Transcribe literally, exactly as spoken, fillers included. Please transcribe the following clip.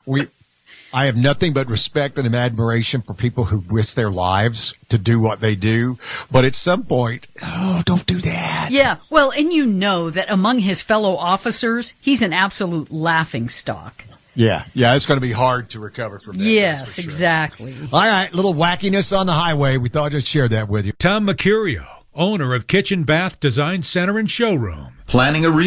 we, I have nothing but respect and admiration for people who risk their lives to do what they do. But at some point, oh, don't do that. Yeah, well, and you know that among his fellow officers, he's an absolute laughingstock. Yeah, yeah, it's going to be hard to recover from that. Yes, sure. exactly. All right, little wackiness on the highway. We thought I'd just share that with you. Tom Mercurio, owner of Kitchen Bath Design Center and Showroom. Planning a